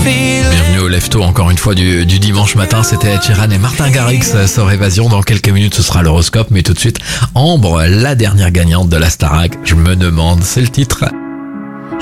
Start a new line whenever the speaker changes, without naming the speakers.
Bienvenue au Lefto encore une fois du dimanche matin, c'était Ed Sheeran et Martin Garrix sur Évasion. Dans quelques minutes ce sera l'horoscope, mais tout de suite Ambre, la dernière gagnante de la Starac. Je me demande, c'est le titre.